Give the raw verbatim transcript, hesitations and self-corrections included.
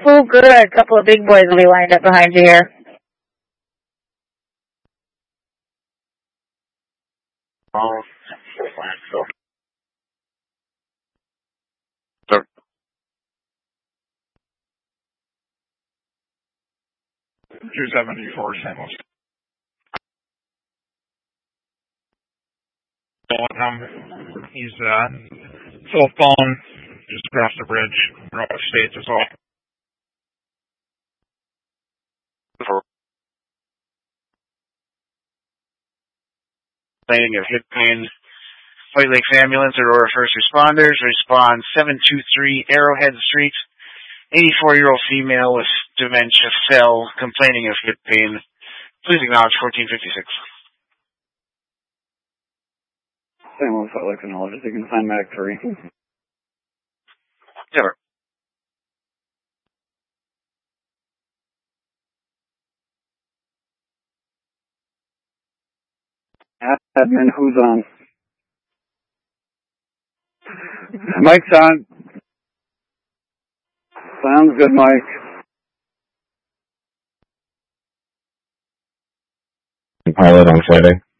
Oh, good. A couple of big boys will be lined up behind you here. Oh, two seventy-four Saint Louis. Um, he's uh, Phil Phone, just across the bridge, from the States as well. Complaining of hip pain. White Lakes Ambulance, Aurora First Responders, respond seven two three Arrowhead Street. eighty-four-year-old female with dementia cell complaining of hip pain. Please acknowledge fourteen fifty-six. Saint Louis, White Lakes, acknowledge. You can sign Mac three. Never. Admin, who's on? Mike's on. Sounds good, Mike. Pilot on Friday.